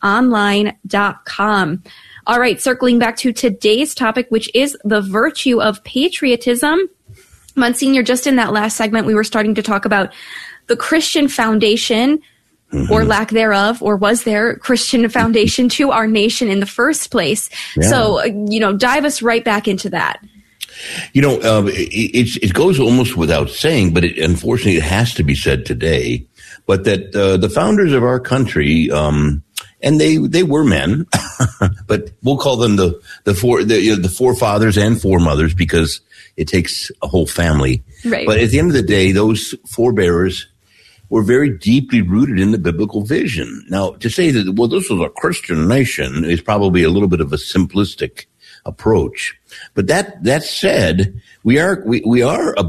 online.com. All right, circling back to today's topic, which is the virtue of patriotism. Monsignor, just in that last segment, we were starting to talk about the Christian foundation, or lack thereof, or was there Christian foundation to our nation in the first place? Yeah. So, dive us right back into that. It goes almost without saying, but unfortunately it has to be said today, but that the founders of our country, and they were men, but we'll call them the forefathers and foremothers because it takes a whole family. Right. But at the end of the day, those forebearers were very deeply rooted in the biblical vision. Now, to say that, well, this was a Christian nation is probably a little bit of a simplistic approach. But that said, we have a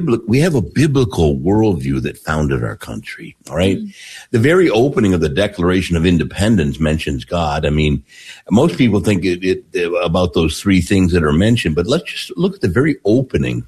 biblical worldview that founded our country. All right. Mm-hmm. The very opening of the Declaration of Independence mentions God. I mean, most people think about those three things that are mentioned, but let's just look at the very opening.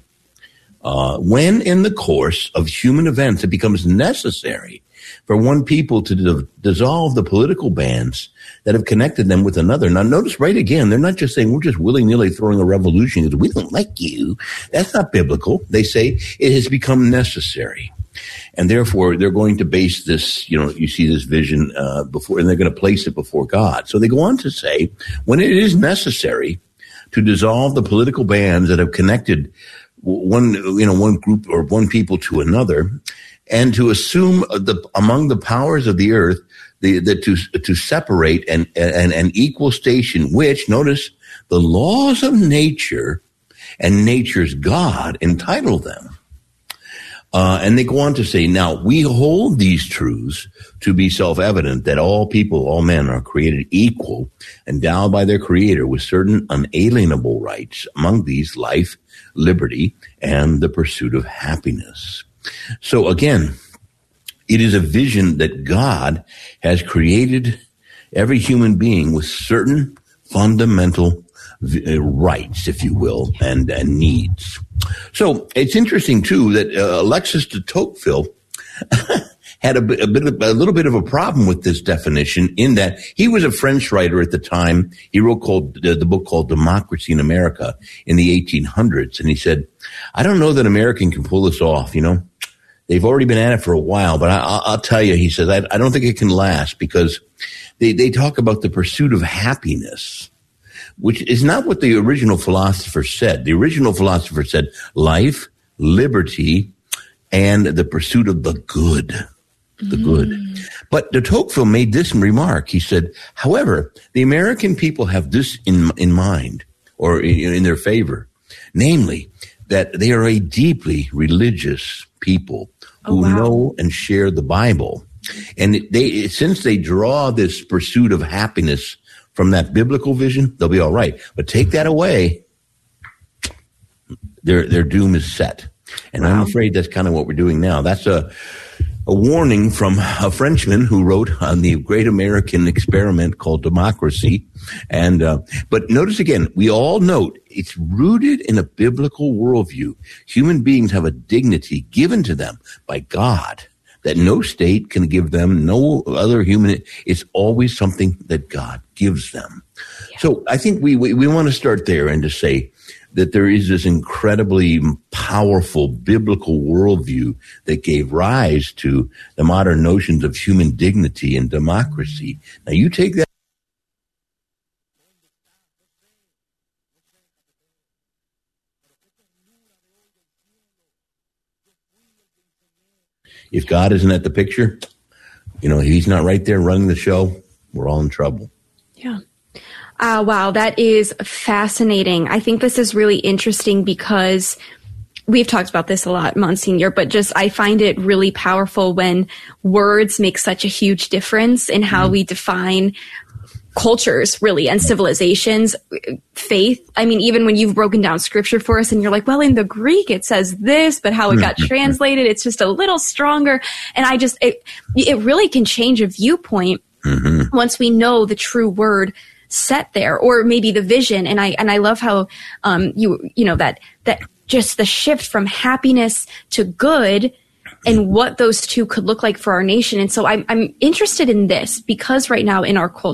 When in the course of human events it becomes necessary for one people to dissolve the political bands that have connected them with another. Now, notice right again, they're not just saying we're just willy-nilly throwing a revolution because we don't like you. That's not biblical. They say it has become necessary. And therefore, they're going to base this, you see this vision before, and they're going to place it before God. So they go on to say, when it is necessary to dissolve the political bands that have connected one group or one people to another, and to assume among the powers of the earth to separate an equal station, which, notice, the laws of nature and nature's God entitle them. And they go on to say, now we hold these truths to be self-evident that all people, all men are created equal, endowed by their Creator with certain unalienable rights, among these life, liberty, and the pursuit of happiness. So again, it is a vision that God has created every human being with certain fundamental rights, if you will, and needs. So it's interesting too that Alexis de Tocqueville had a little bit of a problem with this definition, in that he was a French writer at the time. He wrote the book called Democracy in America in the 1800s, and he said, "I don't know that American can pull this off. They've already been at it for a while, but I'll tell you," he says, I don't think it can last, because they talk about the pursuit of happiness, which is not what the original philosopher said. The original philosopher said life, liberty, and the pursuit of the good. The good. But de Tocqueville made this remark. He said, however, the American people have this in mind, or in their favor, namely that they are a deeply religious people who know and share the Bible. And since they draw this pursuit of happiness from that biblical vision, they'll be all right. But take that away, their doom is set. And I'm afraid that's kind of what we're doing now. That's a warning from a Frenchman who wrote on the great American experiment called Democracy. And but notice again, we all note it's rooted in a biblical worldview. Human beings have a dignity given to them by God that no state can give them, no other human. It's always something that God gives them. Yeah. So I think we want to start there and to say that there is this incredibly powerful biblical worldview that gave rise to the modern notions of human dignity and democracy. Now you take that. If God isn't at the picture, he's not right there running the show, we're all in trouble. Yeah. Wow, that is fascinating. I think this is really interesting because we've talked about this a lot, Monsignor, but I find it really powerful when words make such a huge difference in how we define cultures, really, and civilizations, faith. I mean, even when you've broken down scripture for us and you're like, well, in the Greek, it says this, but how it got translated, it's just a little stronger. And it really can change a viewpoint once we know the true word set there, or maybe the vision. And I love how, that just the shift from happiness to good and what those two could look like for our nation. And so I'm interested in this because right now in our culture,